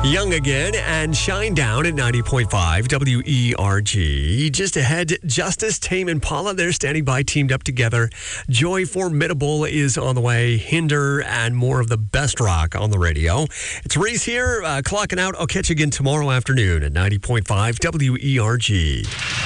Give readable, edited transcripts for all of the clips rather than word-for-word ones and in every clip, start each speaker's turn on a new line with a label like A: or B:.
A: Young again and Shine Down at 90.5 WERG. Just ahead, Justice, Tame Impala, they're standing by, teamed up together. Joy Formidable is on the way. Hinder and more of the best rock on the radio. It's Reese here, clocking out. I'll catch you again tomorrow afternoon at 90.5 WERG.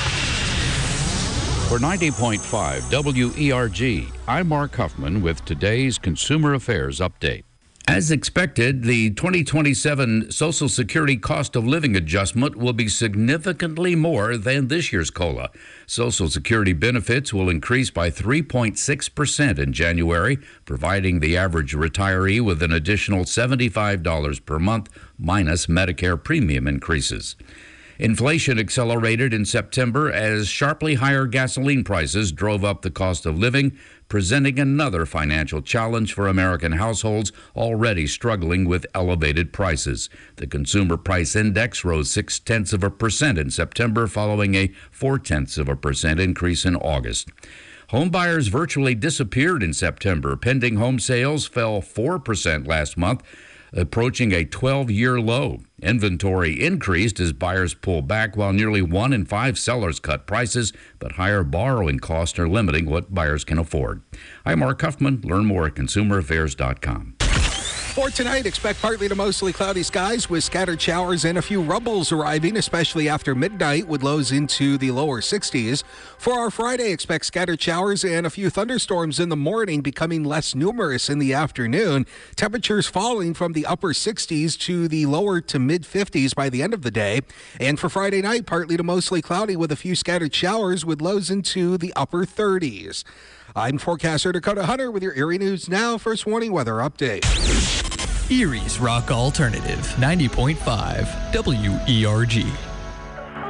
B: For 90.5 WERG, I'm Mark Huffman with today's Consumer Affairs Update. As expected, the 2027 Social Security cost of living adjustment will be significantly more than this year's COLA. Social Security benefits will increase by 3.6% in January, providing the average retiree with an additional $75 per month minus Medicare premium increases. Inflation accelerated in September as sharply higher gasoline prices drove up the cost of living, presenting another financial challenge for American households already struggling with elevated prices. The Consumer Price Index rose 0.6% in September, following a 0.4% increase in August. Home buyers virtually disappeared in September. Pending home sales fell 4% last month, approaching a 12-year low. Inventory increased as buyers pulled back, while nearly 1 in 5 sellers cut prices, but higher borrowing costs are limiting what buyers can afford. I'm Mark Huffman. Learn more at consumeraffairs.com.
C: For tonight, expect partly to mostly cloudy skies with scattered showers and a few rumbles arriving, especially after midnight, with lows into the lower 60s. For our Friday, expect scattered showers and a few thunderstorms in the morning, becoming less numerous in the afternoon. Temperatures falling from the upper 60s to the lower to mid 50s by the end of the day. And for Friday night, partly to mostly cloudy with a few scattered showers with lows into the upper 30s. I'm forecaster Dakota Hunter with your Erie News Now First Warning Weather Update.
D: Erie's Rock Alternative, 90.5 WERG.